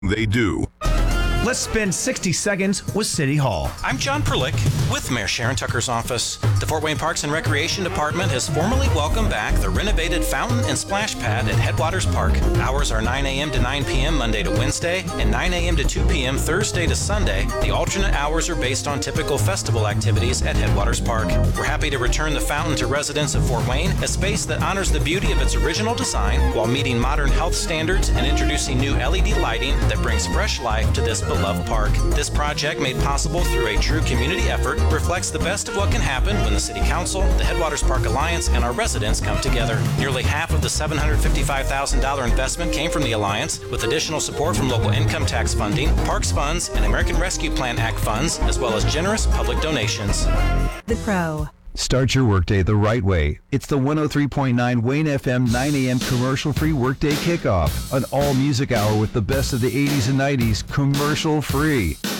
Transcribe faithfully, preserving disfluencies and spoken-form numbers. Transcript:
They do. Let's spend sixty seconds with City Hall. I'm John Perlick with Mayor Sharon Tucker's office. The Fort Wayne Parks and Recreation Department has formally welcomed back the renovated fountain and splash pad at Headwaters Park. Hours are nine a.m. to nine p.m. Monday to Wednesday and nine a.m. to two p.m. Thursday to Sunday. The alternate hours are based on typical festival activities at Headwaters Park. We're happy to return the fountain to residents of Fort Wayne, a space that honors the beauty of its original design while meeting modern health standards and introducing new L E D lighting that brings fresh life to this beloved park. This project, made possible through a true community effort, reflects the best of what can happen when the City Council, the Headwaters Park Alliance, and our residents come together. Nearly half of the seven hundred fifty-five thousand dollars investment came from the Alliance, with additional support from local income tax funding, Parks funds, and American Rescue Plan Act funds, as well as generous public donations. The Pro. Start your workday the right way. It's the one oh three point nine Wayne F M nine a.m. commercial-free workday kickoff. An all-music hour with the best of the eighties and nineties commercial-free.